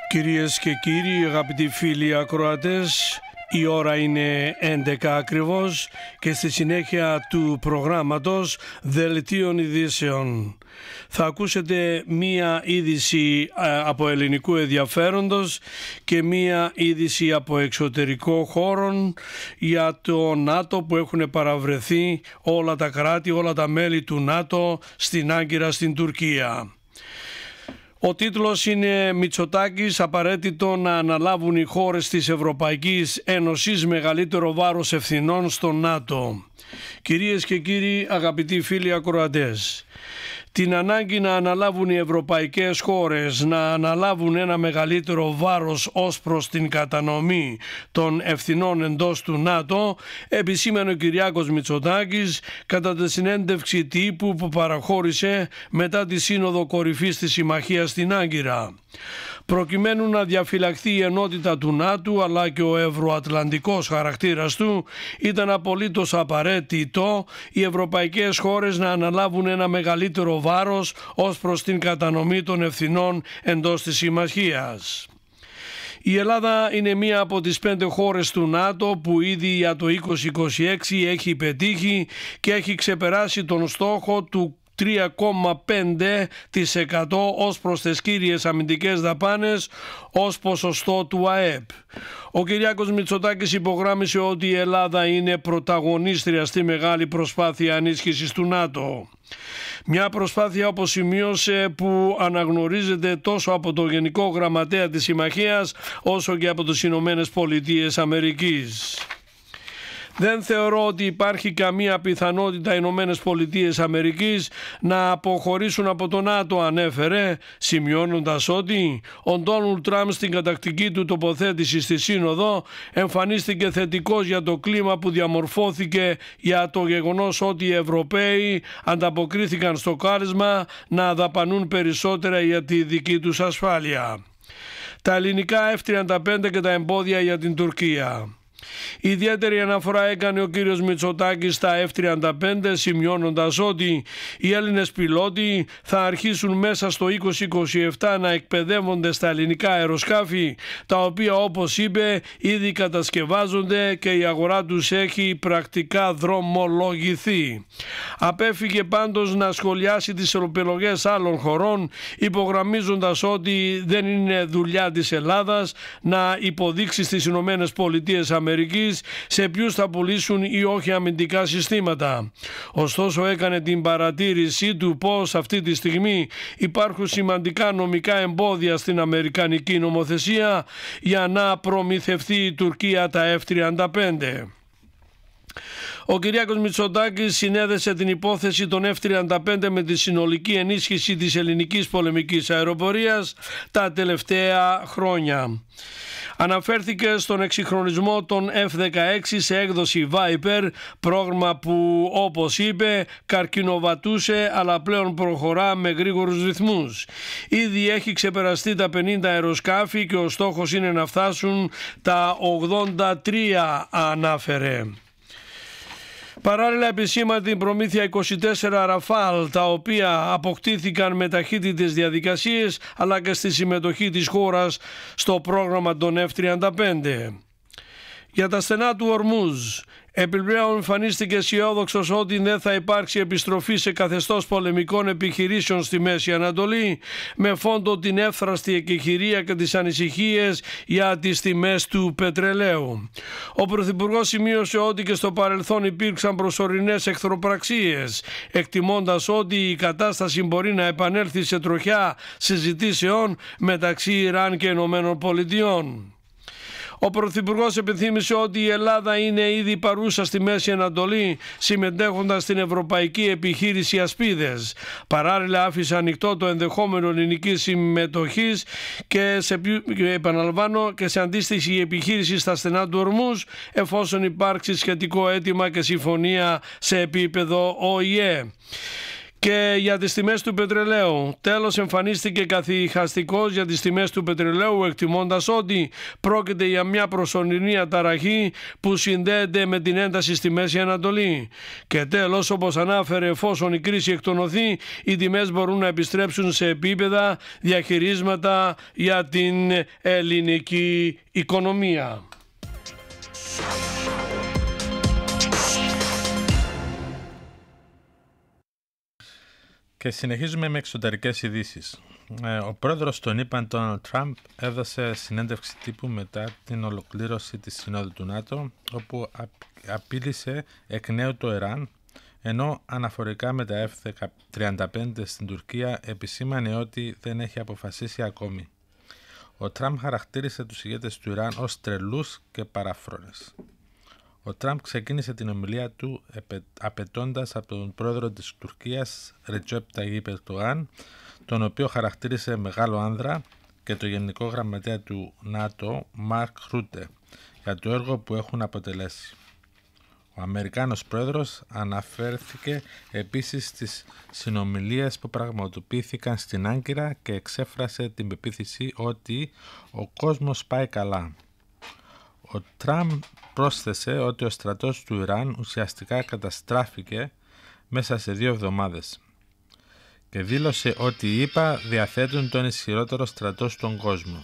Κυρίες και κύριοι, αγαπητοί φίλοι ακροατές, η ώρα είναι 11 ακριβώς και στη συνέχεια του προγράμματος Δελτίων Ειδήσεων θα ακούσετε μία είδηση από ελληνικού ενδιαφέροντος και μία είδηση από εξωτερικό χώρο για το ΝΑΤΟ που έχουν παραβρεθεί όλα τα κράτη, όλα τα μέλη του ΝΑΤΟ στην Άγκυρα στην Τουρκία. Ο τίτλος είναι «Μητσοτάκης, απαραίτητο να αναλάβουν οι χώρες της Ευρωπαϊκής Ένωσης μεγαλύτερο βάρος ευθυνών στο ΝΑΤΟ». Κυρίες και κύριοι, αγαπητοί φίλοι ακροατές, την ανάγκη να αναλάβουν οι ευρωπαϊκές χώρες να αναλάβουν ένα μεγαλύτερο βάρος ως προς την κατανομή των ευθυνών εντός του ΝΑΤΟ επισήμανε ο Κυριάκος Μητσοτάκης κατά τη συνέντευξη τύπου που παραχώρησε μετά τη Σύνοδο Κορυφής της Συμμαχίας στην Άγκυρα. Προκειμένου να διαφυλαχθεί η ενότητα του ΝΑΤΟ αλλά και ο ευρωατλαντικός χαρακτήρας του, ήταν απολύτως απαραίτητο οι ευρωπαϊκές χώρες να αναλάβουν ένα μεγαλύτερο βάρος ως προς την κατανομή των ευθυνών εντός της συμμαχίας. Η Ελλάδα είναι μία από τις 5 χώρες του ΝΑΤΟ που ήδη για το 2026 έχει πετύχει και έχει ξεπεράσει τον στόχο του 3,5% ως προς τις κύριες αμυντικές δαπάνες ως ποσοστό του ΑΕΠ. Ο Κυριάκος Μητσοτάκης υπογράμμισε ότι η Ελλάδα είναι πρωταγωνίστρια στη μεγάλη προσπάθεια ενίσχυσης του ΝΑΤΟ. Μια προσπάθεια, όπως σημείωσε, που αναγνωρίζεται τόσο από το Γενικό Γραμματέα της Συμμαχίας όσο και από τις Ηνωμένες Πολιτείες Αμερικής. Δεν θεωρώ ότι υπάρχει καμία πιθανότητα οι Ηνωμένες Πολιτείες Αμερικής να αποχωρήσουν από το ΝΑΤΟ, ανέφερε, σημειώνοντας ότι ο Ντόναλντ Τραμπ στην κατακτική του τοποθέτηση στη Σύνοδο εμφανίστηκε θετικός για το κλίμα που διαμορφώθηκε για το γεγονός ότι οι Ευρωπαίοι ανταποκρίθηκαν στο κάλεσμα να δαπανούν περισσότερα για τη δική τους ασφάλεια. Τα ελληνικά F-35 και τα εμπόδια για την Τουρκία. Ιδιαίτερη αναφορά έκανε ο κύριος Μητσοτάκης στα F-35, σημειώνοντας ότι οι Έλληνες πιλότοι θα αρχίσουν μέσα στο 2027 να εκπαιδεύονται στα ελληνικά αεροσκάφη, τα οποία, όπως είπε, ήδη κατασκευάζονται και η αγορά τους έχει πρακτικά δρομολογηθεί. Απέφυγε πάντως να σχολιάσει τις επιλογές άλλων χωρών, υπογραμμίζοντας ότι δεν είναι δουλειά της Ελλάδας να υποδείξει στις Ηνωμένες Πολιτείες Αμερικής σε ποιους θα πουλήσουν ή όχι αμυντικά συστήματα. Ωστόσο, έκανε την παρατήρησή του πως αυτή τη στιγμή υπάρχουν σημαντικά νομικά εμπόδια στην αμερικανική νομοθεσία για να προμηθευτεί η Τουρκία τα F-35. Ο Κυριάκος Μητσοτάκης συνέδεσε την υπόθεση των F-35 με τη συνολική ενίσχυση της ελληνικής πολεμικής αεροπορίας τα τελευταία χρόνια. Αναφέρθηκε στον εξυγχρονισμό των F-16 σε έκδοση Viper, πρόγραμμα που, όπως είπε, καρκινοβατούσε αλλά πλέον προχωρά με γρήγορους ρυθμούς. Ήδη έχει ξεπεραστεί τα 50 αεροσκάφη και ο στόχος είναι να φτάσουν τα 83, ανάφερε. Παράλληλα επισήμανε την προμήθεια 24 Ραφάλ, τα οποία αποκτήθηκαν με ταχύτητες διαδικασίες αλλά και στη συμμετοχή της χώρας στο πρόγραμμα των F-35. Για τα στενά του Ορμούζ, επιπλέον εμφανίστηκε αισιόδοξος ότι δεν θα υπάρξει επιστροφή σε καθεστώς πολεμικών επιχειρήσεων στη Μέση Ανατολή, με φόντο την εύθραστη εκεχηρία και τις ανησυχίες για τις τιμές του πετρελαίου. Ο Πρωθυπουργός σημείωσε ότι και στο παρελθόν υπήρξαν προσωρινές εχθροπραξίες, εκτιμώντας ότι η κατάσταση μπορεί να επανέλθει σε τροχιά συζητήσεων μεταξύ Ιράν και Ηνωμένων Πολιτειών. Ο Πρωθυπουργός επιθύμησε ότι η Ελλάδα είναι ήδη παρούσα στη Μέση Ανατολή, συμμετέχοντας στην ευρωπαϊκή επιχείρηση Ασπίδες. Παράλληλα άφησε ανοιχτό το ενδεχόμενο ελληνικής συμμετοχής και σε αντίστοιχη επιχείρηση στα στενά του Ορμούζ, εφόσον υπάρξει σχετικό αίτημα και συμφωνία σε επίπεδο ΟΗΕ. Και για τις τιμές του πετρελαίου. Τέλος, εμφανίστηκε καθησυχαστικός για τις τιμές του πετρελαίου, εκτιμώντας ότι πρόκειται για μια προσωρινή αταραχή που συνδέεται με την ένταση στη Μέση Ανατολή. Και τέλος, όπως ανάφερε, εφόσον η κρίση εκτονωθεί, οι τιμές μπορούν να επιστρέψουν σε επίπεδα διαχειρίσματα για την ελληνική οικονομία. Και συνεχίζουμε με εξωτερικές ειδήσεις. Ο πρόεδρος των ΗΠΑ, Ντόναλντ Τραμπ, έδωσε συνέντευξη τύπου μετά την ολοκλήρωση της Συνόδου του ΝΑΤΟ, όπου απείλησε εκ νέου το Ιράν, ενώ αναφορικά με τα F-35 στην Τουρκία επισήμανε ότι δεν έχει αποφασίσει ακόμη. Ο Τραμπ χαρακτήρισε τους ηγέτες του Ιράν ως τρελούς και παράφρονες. Ο Τραμπ ξεκίνησε την ομιλία του απαιτώντας από τον πρόεδρο της Τουρκίας, Ρετζέπ Ταγίπ Ερντογάν, τον οποίο χαρακτήρισε μεγάλο άνδρα, και το γενικό γραμματέα του ΝΑΤΟ, Μαρκ Ρούτε, για το έργο που έχουν αποτελέσει. Ο Αμερικάνος πρόεδρος αναφέρθηκε επίσης στις συνομιλίες που πραγματοποιήθηκαν στην Άγκυρα και εξέφρασε την πεποίθηση ότι ο κόσμος πάει καλά. Ο Τραμπ πρόσθεσε ότι ο στρατός του Ιράν ουσιαστικά καταστράφηκε μέσα σε 2 εβδομάδες και δήλωσε ότι οι ΗΠΑ διαθέτουν τον ισχυρότερο στρατό στον κόσμο.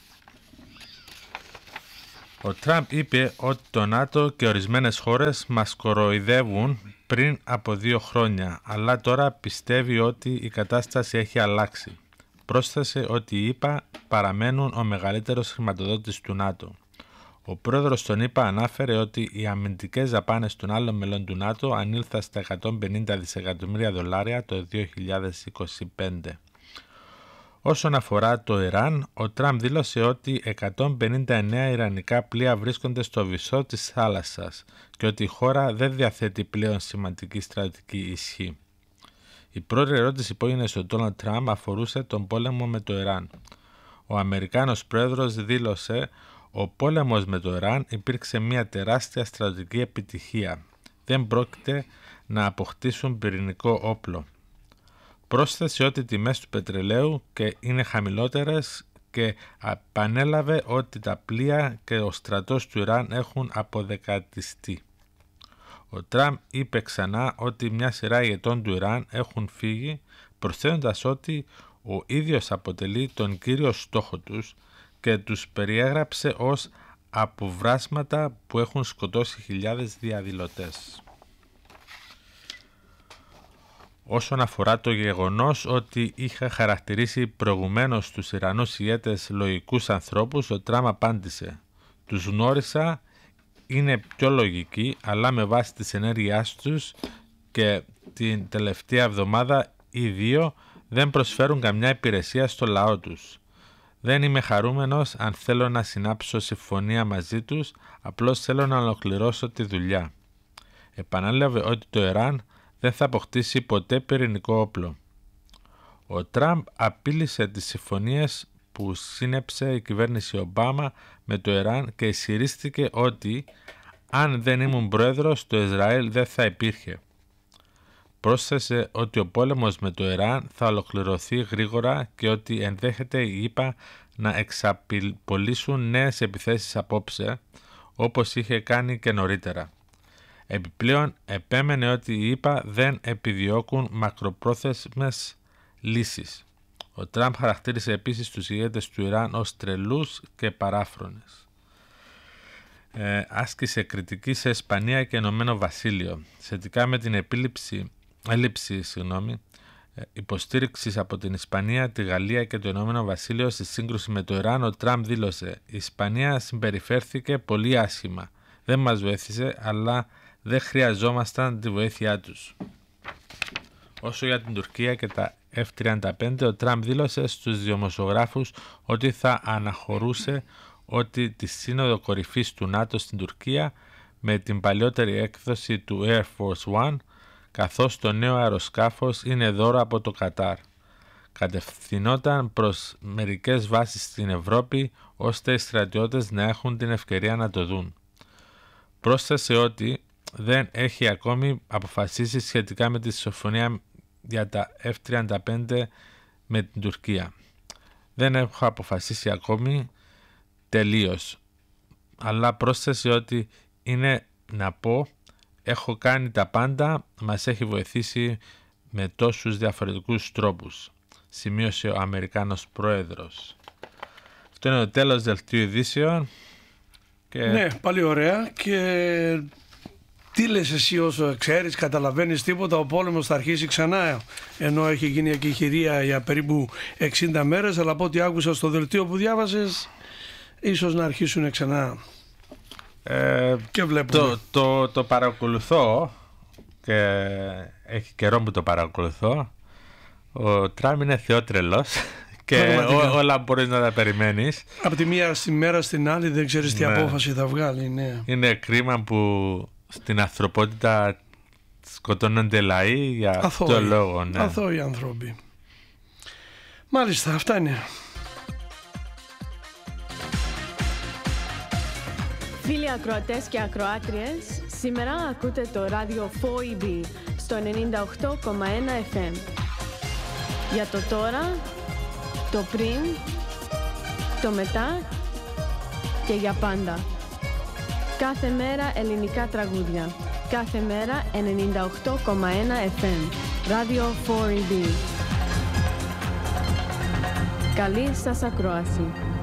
Ο Τραμπ είπε ότι το ΝΑΤΟ και ορισμένες χώρες μας κοροϊδεύουν πριν από 2 χρόνια, αλλά τώρα πιστεύει ότι η κατάσταση έχει αλλάξει. Πρόσθεσε ότι οι ΗΠΑ παραμένουν ο μεγαλύτερος χρηματοδότης του ΝΑΤΟ. Ο πρόεδρος των ΗΠΑ ανάφερε ότι οι αμυντικές δαπάνες των άλλων μελών του ΝΑΤΟ ανήλθαν στα $150 δισεκατομμύρια το 2025. Όσον αφορά το Ιράν, ο Τραμπ δήλωσε ότι 159 ιρανικά πλοία βρίσκονται στο βυθό της θάλασσας και ότι η χώρα δεν διαθέτει πλέον σημαντική στρατιωτική ισχύ. Η πρώτη ερώτηση που έγινε στον Ντόναλντ Τραμπ αφορούσε τον πόλεμο με το Ιράν. Ο Αμερικάνος πρόεδρος δήλωσε: «Ο πόλεμος με το Ιράν υπήρξε μια τεράστια στρατιωτική επιτυχία. Δεν πρόκειται να αποκτήσουν πυρηνικό όπλο». Πρόσθεσε ότι οι τιμές του πετρελαίου και είναι χαμηλότερες και επανέλαβε ότι τα πλοία και ο στρατός του Ιράν έχουν αποδεκατιστεί. Ο Τραμπ είπε ξανά ότι μια σειρά ηγετών του Ιράν έχουν φύγει, προσθέτοντας ότι ο ίδιος αποτελεί τον κύριο στόχο τους και τους περιέγραψε ως αποβράσματα που έχουν σκοτώσει χιλιάδες διαδηλωτές. Όσον αφορά το γεγονός ότι είχα χαρακτηρίσει προηγουμένως τους Ιρανούς ηγέτες λογικούς ανθρώπους, ο Τραμπ απάντησε: «Τους γνώρισα, είναι πιο λογικοί, αλλά με βάση τις ενέργειάς τους και την τελευταία εβδομάδα οι 2 δεν προσφέρουν καμιά υπηρεσία στο λαό τους. Δεν είμαι χαρούμενος αν θέλω να συνάψω συμφωνία μαζί τους, απλώς θέλω να ολοκληρώσω τη δουλειά». Επανέλαβε ότι το Ιράν δεν θα αποκτήσει ποτέ πυρηνικό όπλο. Ο Τραμπ απείλησε τις συμφωνίες που σύνεψε η κυβέρνηση Ομπάμα με το Ιράν και ισχυρίστηκε ότι αν δεν ήμουν πρόεδρος, το Ισραήλ δεν θα υπήρχε. Πρόσθεσε ότι ο πόλεμος με το Ιράν θα ολοκληρωθεί γρήγορα και ότι ενδέχεται οι ΗΠΑ να εξαπολύσουν νέες επιθέσεις απόψε, όπως είχε κάνει και νωρίτερα. Επιπλέον επέμενε ότι οι ΗΠΑ δεν επιδιώκουν μακροπρόθεσμες λύσεις. Ο Τραμπ χαρακτήρισε επίσης τους ηγέτες του Ιράν ως τρελούς και παράφρονες. Άσκησε κριτική σε Ισπανία και Ηνωμένο Βασίλειο σχετικά με την έλλειψη υποστήριξης από την Ισπανία, τη Γαλλία και το Ηνωμένο Βασίλειο στη σύγκρουση με το Ιράν. Ο Τραμπ δήλωσε: «Η Ισπανία συμπεριφέρθηκε πολύ άσχημα. Δεν μας βοήθησε, αλλά δεν χρειαζόμασταν τη βοήθειά τους». Όσο για την Τουρκία και τα F-35, ο Τραμπ δήλωσε στους δημοσιογράφους ότι θα αναχωρούσε ότι τη σύνοδο κορυφής του ΝΑΤΟ στην Τουρκία με την παλιότερη έκδοση του Air Force One, καθώς το νέο αεροσκάφος είναι δώρο από το Κατάρ. Κατευθυνόταν προς μερικές βάσεις στην Ευρώπη, ώστε οι στρατιώτες να έχουν την ευκαιρία να το δουν. Πρόσθεσε ότι δεν έχει ακόμη αποφασίσει σχετικά με τη συμφωνία για τα F-35 με την Τουρκία. Δεν έχω αποφασίσει ακόμη τελείως, αλλά πρόσθεσε ότι είναι να πω, έχω κάνει τα πάντα, μας έχει βοηθήσει με τόσους διαφορετικούς τρόπους, σημείωσε ο Αμερικάνος πρόεδρος. Αυτό είναι το τέλος δελτίου ειδήσεων. Ναι, πολύ ωραία. Και τι λες εσύ, όσο ξέρεις, καταλαβαίνεις τίποτα? Ο πόλεμος θα αρχίσει ξανά, ενώ έχει γίνει εκεχηρία για περίπου 60 μέρες, αλλά από ό,τι άκουσα στο δελτίο που διάβασες, ίσως να αρχίσουν ξανά. Και βλέπουμε. Το παρακολουθώ και έχει καιρό που το παρακολουθώ. Ο Τραμπ είναι θεότρελος και όλα μπορείς να τα περιμένεις. Από τη μία μέρα στην άλλη δεν ξέρεις τι απόφαση θα βγάλει. Ναι. Είναι κρίμα που στην ανθρωπότητα σκοτώνονται λαοί για αυτό το λόγο. Ναι. Αθώοι άνθρωποι. Μάλιστα, αυτά είναι. Φίλοι ακροατές και ακροάτριες, σήμερα ακούτε το ράδιο 4EB στο 98,1 FM. Για το τώρα, το πριν, το μετά και για πάντα. Κάθε μέρα ελληνικά τραγούδια. Κάθε μέρα 98,1 FM. Ράδιο 4EB. Καλή σας ακρόαση.